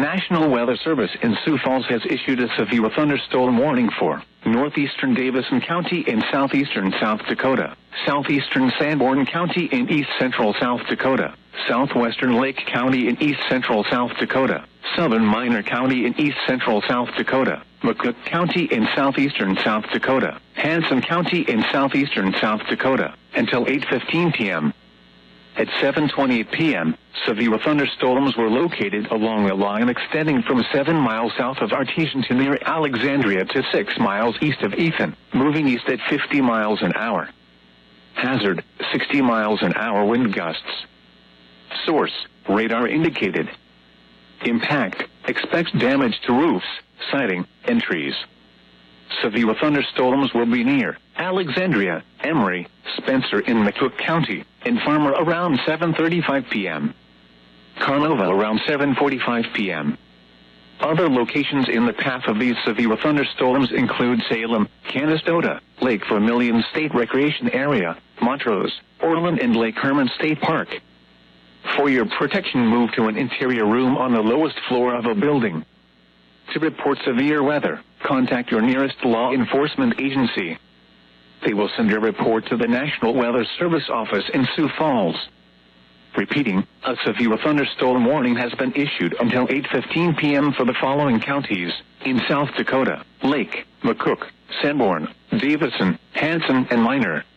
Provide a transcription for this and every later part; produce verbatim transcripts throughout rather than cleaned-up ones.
National Weather Service in Sioux Falls has issued a severe thunderstorm warning for northeastern Davison County in southeastern South Dakota, southeastern Sanborn County in east central South Dakota, southwestern Lake County in east central South Dakota, southern Minor County in east central South Dakota, McCook County in southeastern South Dakota, Hanson County in southeastern South Dakota, until eight fifteen p.m. At seven twenty-eight p.m., severe thunderstorms were located along a line extending from seven miles south of Artesian to near Alexandria to six miles east of Ethan, moving east at fifty miles an hour. Hazard, sixty miles an hour wind gusts. Source, radar indicated. Impact, expects damage to roofs, siding, and trees. Severe thunderstorms will be near Alexandria, Emory, Spencer in McCook County, and Farmer around seven thirty-five p.m. Carnova around seven forty-five p.m. Other locations in the path of these severe thunderstorms include Salem, Canastota, Lake Vermilion State Recreation Area, Montrose, Orland, and Lake Herman State Park. For your protection, move to an interior room on the lowest floor of a building. To report severe weather, contact your nearest law enforcement agency. They will send your report to the National Weather Service office in Sioux Falls. Repeating, a severe thunderstorm warning has been issued until eight fifteen p.m. for the following counties in South Dakota: Lake, McCook, Sanborn, Davison, Hanson, and Minor.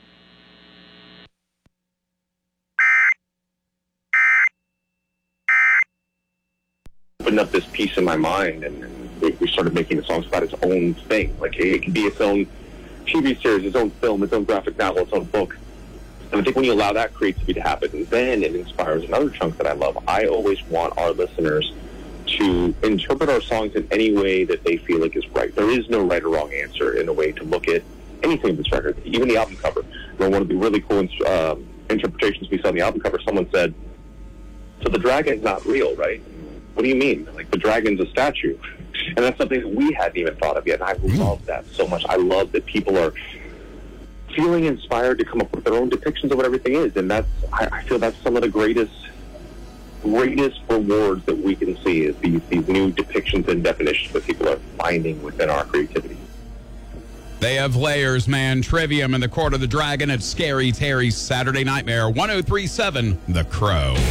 Opened up this piece in my mind, and, and we, we started making the songs about its own thing. Like, it, it can be its own T V series, its own film, its own graphic novel, its own book. And I think when you allow that creativity to happen, then it inspires another chunk that I love. I always want our listeners to interpret our songs in any way that they feel like is right. There is no right or wrong answer in a way to look at anything in this record, even the album cover. And one of the really cool uh, interpretations we saw on the album cover, someone said, "So the dragon's not real, right?" What do you mean? Like, the dragon's a statue. And that's something that we hadn't even thought of yet. And I love that so much. I love that people are feeling inspired to come up with their own depictions of what everything is. And that's, I, I feel that's some of the greatest, greatest rewards that we can see is these, these new depictions and definitions that people are finding within our creativity. They have layers, man. Trivium in the Court of the Dragon at Scary Terry's Saturday Nightmare. one oh three point seven The Crow.